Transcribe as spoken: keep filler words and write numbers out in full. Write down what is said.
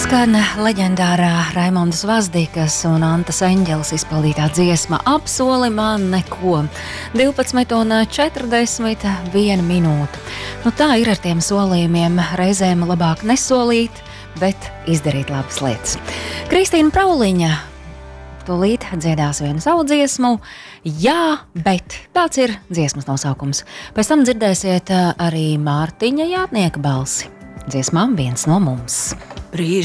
Skan leģendārā Raimondas Vazdikas un Antas Eņģeles izpildītā dziesma Apsoli man neko. divpadsmit un četrdesmit viena minūte. Nu tā ir ar tiem solījumiem. Reizēm labāk nesolīt, bet izdarīt labas lietas. Kristīna Prauliņa tūlīt dziedās vienu savu dziesmu. Jā, bet tāds ir dziesmas nosaukums. Pēc tam dzirdēsiet arī Mārtiņa Jātnieka balsi. Dziesmām viens no mums.